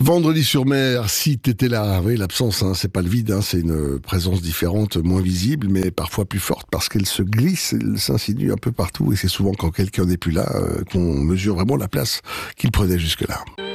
Vendredi-sur-Mer, si t'étais là, oui, l'absence, hein, c'est pas le vide, hein, c'est une présence différente, moins visible, mais parfois plus forte, parce qu'elle se glisse, elle s'insinue un peu partout, et c'est souvent quand quelqu'un n'est plus là qu'on mesure vraiment la place qu'il prenait jusque-là.